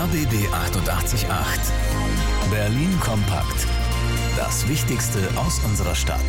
RBB 888. Berlin kompakt. Das Wichtigste aus unserer Stadt.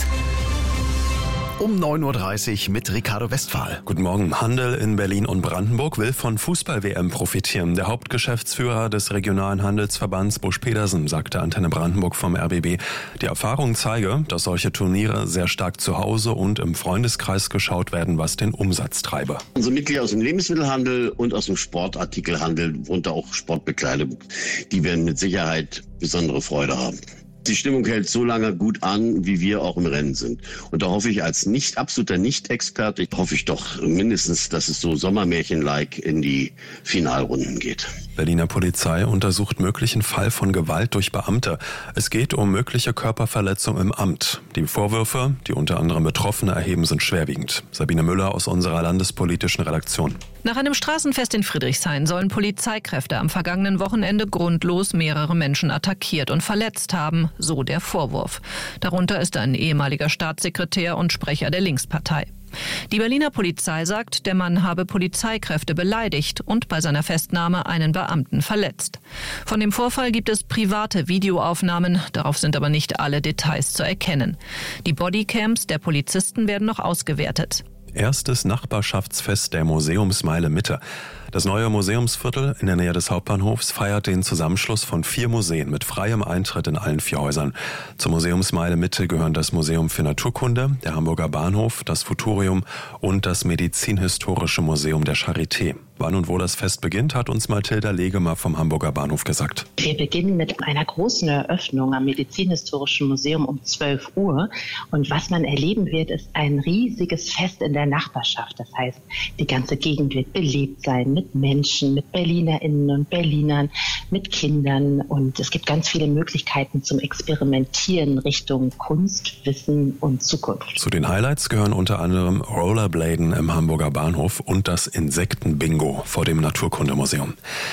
Um 9.30 Uhr mit Ricardo Westphal. Guten Morgen. Handel in Berlin und Brandenburg will von Fußball-WM profitieren. Der Hauptgeschäftsführer des regionalen Handelsverbands Busch Pedersen sagte Antenne Brandenburg vom RBB, die Erfahrung zeige, dass solche Turniere sehr stark zu Hause und im Freundeskreis geschaut werden, was den Umsatz treibe. Unsere Mitglieder aus dem Lebensmittelhandel und aus dem Sportartikelhandel, darunter auch Sportbekleidung, die werden mit Sicherheit besondere Freude haben. Die Stimmung hält so lange gut an, wie wir auch im Rennen sind. Und da hoffe ich als absoluter Nicht-Experte, hoffe ich doch mindestens, dass es so Sommermärchen-like in die Finalrunden geht. Berliner Polizei untersucht möglichen Fall von Gewalt durch Beamte. Es geht um mögliche Körperverletzung im Amt. Die Vorwürfe, die unter anderem Betroffene erheben, sind schwerwiegend. Sabine Müller aus unserer landespolitischen Redaktion. Nach einem Straßenfest in Friedrichshain sollen Polizeikräfte am vergangenen Wochenende grundlos mehrere Menschen attackiert und verletzt haben, so der Vorwurf. Darunter ist ein ehemaliger Staatssekretär und Sprecher der Linkspartei. Die Berliner Polizei sagt, der Mann habe Polizeikräfte beleidigt und bei seiner Festnahme einen Beamten verletzt. Von dem Vorfall gibt es private Videoaufnahmen, darauf sind aber nicht alle Details zu erkennen. Die Bodycams der Polizisten werden noch ausgewertet. Erstes Nachbarschaftsfest der Museumsmeile Mitte. Das neue Museumsviertel in der Nähe des Hauptbahnhofs feiert den Zusammenschluss von 4 Museen mit freiem Eintritt in allen 4 Häusern. Zur Museumsmeile Mitte gehören das Museum für Naturkunde, der Hamburger Bahnhof, das Futurium und das Medizinhistorische Museum der Charité. Wann und wo das Fest beginnt, hat uns Mathilda Legemer vom Hamburger Bahnhof gesagt. Wir beginnen mit einer großen Eröffnung am Medizinhistorischen Museum um 12 Uhr. Und was man erleben wird, ist ein riesiges Fest in der Nachbarschaft. Das heißt, die ganze Gegend wird belebt sein mit Menschen, mit BerlinerInnen und Berlinern, mit Kindern. Und es gibt ganz viele Möglichkeiten zum Experimentieren Richtung Kunst, Wissen und Zukunft. Zu den Highlights gehören unter anderem Rollerbladen im Hamburger Bahnhof und das Insektenbingo vor dem Naturkundemuseum.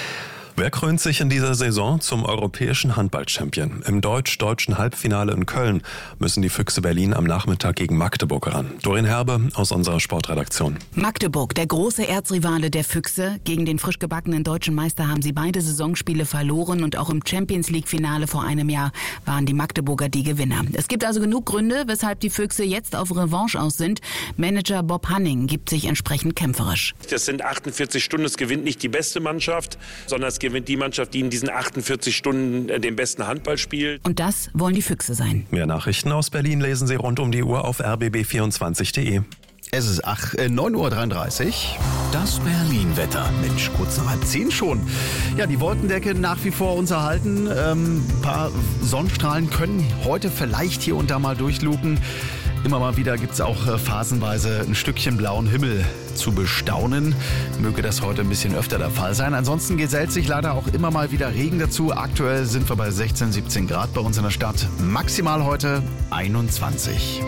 Wer krönt sich in dieser Saison zum europäischen Handball-Champion? Im deutsch-deutschen Halbfinale in Köln müssen die Füchse Berlin am Nachmittag gegen Magdeburg ran. Doreen Herbe aus unserer Sportredaktion. Magdeburg, der große Erzrivale der Füchse. Gegen den frisch gebackenen deutschen Meister haben sie beide Saisonspiele verloren und auch im Champions-League-Finale vor einem Jahr waren die Magdeburger die Gewinner. Es gibt also genug Gründe, weshalb die Füchse jetzt auf Revanche aus sind. Manager Bob Hanning gibt sich entsprechend kämpferisch. Das sind 48 Stunden, es gewinnt nicht die beste Mannschaft, sondern es gewinnt die Mannschaft, die in diesen 48 Stunden den besten Handball spielt. Und das wollen die Füchse sein. Mehr Nachrichten aus Berlin lesen Sie rund um die Uhr auf rbb24.de. Es ist 9.33 Uhr. Das Berlin-Wetter. Mensch, kurz nach 9:30 schon. Ja, die Wolkendecke nach wie vor uns erhalten. Ein paar Sonnenstrahlen können heute vielleicht hier und da mal durchluken. Immer mal wieder gibt es auch phasenweise ein Stückchen blauen Himmel zu bestaunen. Möge das heute ein bisschen öfter der Fall sein. Ansonsten gesellt sich leider auch immer mal wieder Regen dazu. Aktuell sind wir bei 16, 17 Grad bei uns in der Stadt. Maximal heute 21.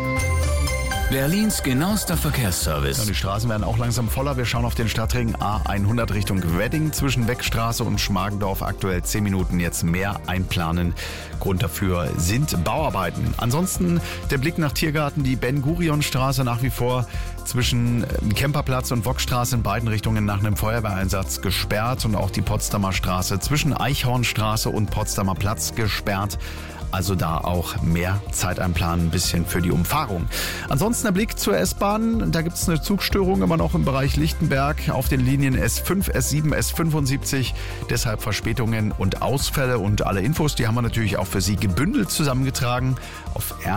Berlins genauester Verkehrsservice. Ja, die Straßen werden auch langsam voller. Wir schauen auf den Stadtring A100 Richtung Wedding zwischen Weckstraße und Schmargendorf. Aktuell 10 Minuten jetzt mehr einplanen. Grund dafür sind Bauarbeiten. Ansonsten der Blick nach Tiergarten, die Ben-Gurion-Straße nach wie vor zwischen Kemperplatz und Wokstraße in beiden Richtungen nach einem Feuerwehreinsatz gesperrt und auch die Potsdamer Straße zwischen Eichhornstraße und Potsdamer Platz gesperrt. Also da auch mehr Zeit einplanen, ein bisschen für die Umfahrung. Ansonsten der Blick zur S-Bahn. Da gibt es eine Zugstörung immer noch im Bereich Lichtenberg auf den Linien S5, S7, S75. Deshalb Verspätungen und Ausfälle und alle Infos, die haben wir natürlich auch für Sie gebündelt zusammengetragen auf